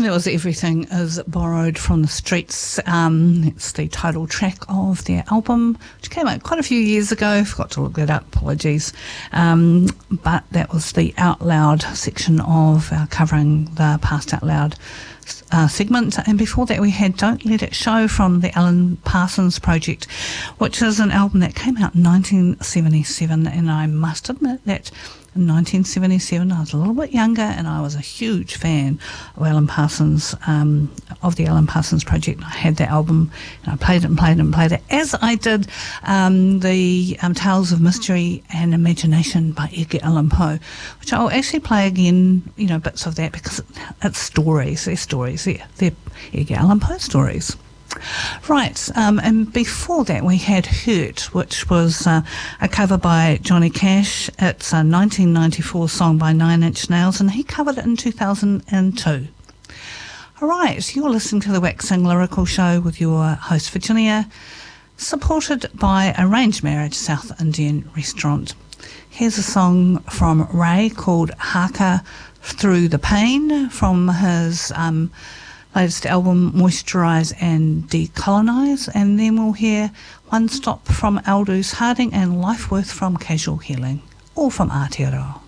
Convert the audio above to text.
And that was Everything Is Borrowed from the Streets. It's the title track of their album, which came out quite a few years ago. Forgot to look that up, apologies. But that was the Out Loud section of covering the Past Out Loud segment. And before that we had Don't Let It Show from the Alan Parsons Project, which is an album that came out in 1977, and I must admit that in 1977 I was a little bit younger and I was a huge fan of Alan Parsons, of the Alan Parsons Project. I had that album and I played it and played it and played it, as I did the Tales of Mystery and Imagination by Edgar Allan Poe, which I'll actually play again, you know, bits of that, because it's stories, they're Edgar Allan Poe stories. Right, and before that we had Hurt, which was a cover by Johnny Cash. It's a 1994 song by Nine Inch Nails, and he covered it in 2002. All right, you're listening to the Waxing Lyrical Show with your host Virginia, supported by Arranged Marriage South Indian Restaurant. Here's a song from Ray called Haka Through the Pain from his latest album Moisturise and Decolonise, and then we'll hear One Stop from Aldous Harding and Life Worth from Casual Healing, all from Aotearoa.